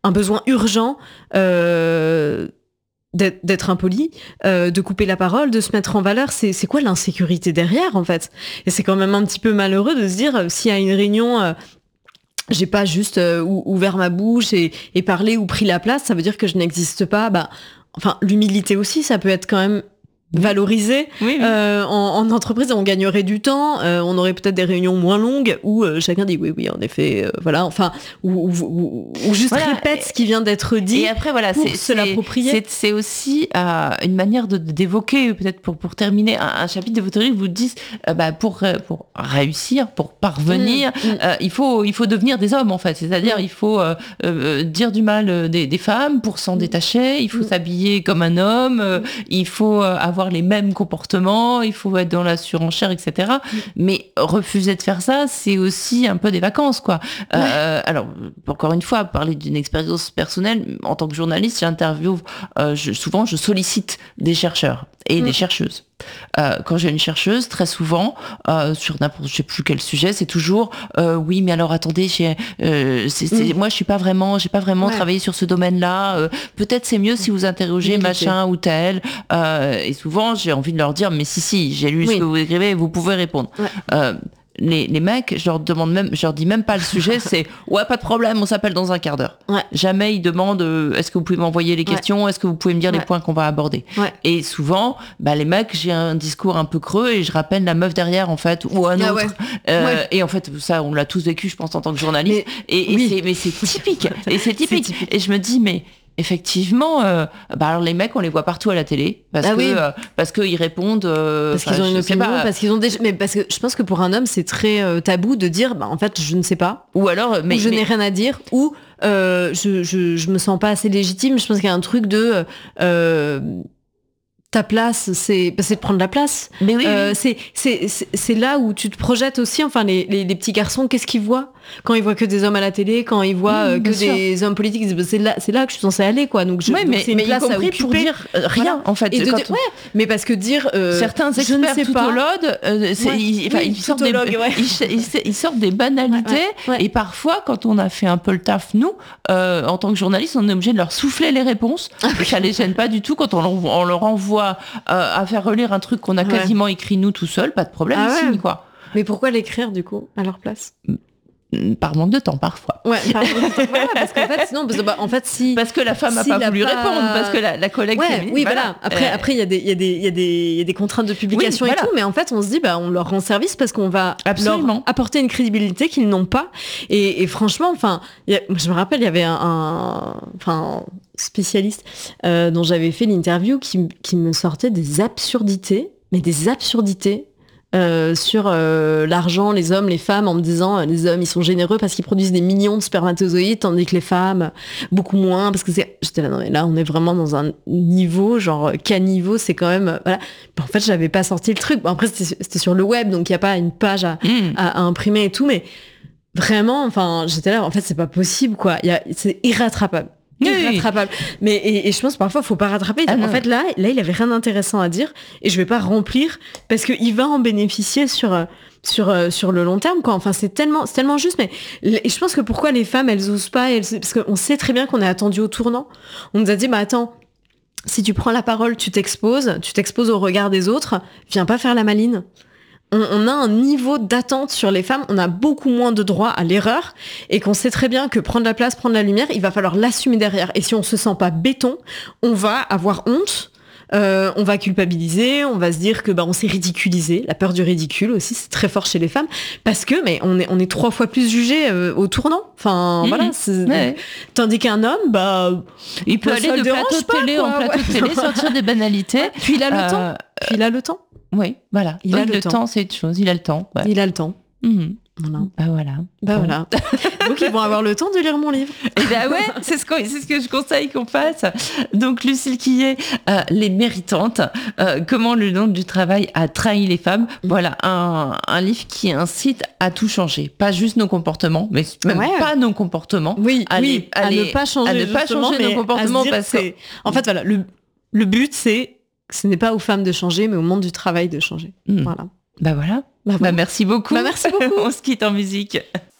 un besoin urgent d'être impoli, de couper la parole, de se mettre en valeur. C'est quoi l'insécurité derrière, en fait? Et c'est quand même un petit peu malheureux de se dire, s'il y a une réunion, j'ai pas juste ouvert ma bouche et parlé ou pris la place, ça veut dire que je n'existe pas. Enfin, l'humilité aussi, ça peut être quand même valorisé en entreprise, on gagnerait du temps, on aurait peut-être des réunions moins longues où chacun dit oui en effet, voilà, enfin, ou juste répète ce qui vient d'être dit. Et après voilà, pour se l'approprier. C'est aussi une manière d'évoquer, peut-être pour terminer un chapitre de votre livre, vous dites pour réussir, pour parvenir, il faut devenir des hommes, en fait, c'est-à-dire il faut dire du mal des femmes pour s'en détacher, il faut s'habiller comme un homme, il faut avoir les mêmes comportements, il faut être dans la surenchère, etc. Mais refuser de faire ça, c'est aussi un peu des vacances, quoi. Alors, encore une fois, parler d'une expérience personnelle, en tant que journaliste, j'interviewe, souvent je sollicite des chercheurs et des chercheuses. Quand j'ai une chercheuse, très souvent, sur n'importe, je sais plus quel sujet, c'est toujours oui, mais alors attendez, moi j'ai pas vraiment travaillé sur ce domaine-là. Peut-être c'est mieux si vous interrogez machin ou tel. Et souvent j'ai envie de leur dire, mais si, j'ai lu ce que vous écrivez, vous pouvez répondre. Les mecs, je leur dis même pas le sujet, c'est ouais, pas de problème, on s'appelle dans un quart d'heure. Jamais ils demandent est-ce que vous pouvez m'envoyer les questions, est-ce que vous pouvez me dire les points qu'on va aborder. Et souvent, les mecs, j'ai un discours un peu creux et je rappelle la meuf derrière, en fait, ou un autre. Et en fait, ça, on l'a tous vécu, je pense, en tant que journaliste. Mais c'est typique. Et c'est typique. Et je me dis, mais effectivement, alors les mecs, on les voit partout à la télé parce que ils répondent parce qu'ils ont une opinion, parce qu'ils ont mais parce que je pense que pour un homme c'est très tabou de dire en fait je ne sais pas, ou alors je n'ai rien à dire, ou je me sens pas assez légitime. Je pense qu'il y a un truc de ta place, c'est de prendre la place. Mais c'est là où tu te projettes aussi. Enfin, les petits garçons, qu'est-ce qu'ils voient quand ils voient que des hommes à la télé, quand ils voient que des hommes politiques, c'est là que je suis censée aller, quoi. Donc c'est une place à occuper. Pour dire rien, en fait. Mais parce que dire certains experts toutologues, ils sortent des banalités. Et parfois, quand on a fait un peu le taf, nous, en tant que journalistes, on est obligé de leur souffler les réponses. Et ça les gêne pas du tout quand on leur envoie à faire relire un truc qu'on a quasiment écrit nous tout seul, pas de problème, quoi. Mais pourquoi l'écrire du coup à leur place? Par manque de temps parfois. Par manque de temps, parce qu'en fait sinon parce que la femme n'a pas voulu répondre, parce que la collègue féminine, après il y a des contraintes de publication et tout, mais en fait on se dit on leur rend service parce qu'on va leur apporter une crédibilité qu'ils n'ont pas, et franchement, enfin je me rappelle, il y avait un spécialiste dont j'avais fait l'interview qui me sortait des absurdités sur l'argent, les hommes, les femmes, en me disant les hommes ils sont généreux parce qu'ils produisent des millions de spermatozoïdes, tandis que les femmes beaucoup moins, parce que j'étais là, non mais là on est vraiment dans un niveau genre caniveau, c'est quand même voilà. En fait j'avais pas sorti le truc. Après c'était sur le web, donc il y a pas une page à imprimer et tout, mais vraiment, enfin j'étais là, en fait c'est pas possible, quoi. C'est irrattrapable. Mais et je pense parfois faut pas rattraper. En fait là il avait rien d'intéressant à dire et je vais pas remplir parce que il va en bénéficier sur le long terme, quoi. Enfin c'est tellement juste. Mais et je pense que pourquoi les femmes elles osent pas, parce qu'on sait très bien qu'on est attendu au tournant. On nous a dit attends, si tu prends la parole, tu t'exposes au regard des autres, viens pas faire la maline. On a un niveau d'attente sur les femmes, on a beaucoup moins de droit à l'erreur, et qu'on sait très bien que prendre la place, prendre la lumière, il va falloir l'assumer derrière. Et si on se sent pas béton, on va avoir honte, on va culpabiliser, on va se dire que on s'est ridiculisé. La peur du ridicule aussi, c'est très fort chez les femmes, parce que on est 3 fois plus jugé au tournant. Enfin voilà. Tandis qu'un homme, il peut aller de plateau de télé en plateau de télé, sortir des banalités. Puis il a le temps. Oui, voilà. Il a le temps, c'est une chose. Il a le temps. Ouais. Il a le temps. Voilà. Voilà. Donc ils vont avoir le temps de lire mon livre. Et c'est ce que je conseille qu'on fasse. Donc Lucille Quillet, Les Méritantes, comment le monde du travail a trahi les femmes. Voilà un livre qui incite à tout changer, pas juste nos comportements, mais même pas nos comportements. À ne pas changer nos comportements, parce que en fait voilà, le but ce n'est pas aux femmes de changer, mais au monde du travail de changer. Voilà. Voilà. Merci beaucoup. Merci beaucoup. On se quitte en musique.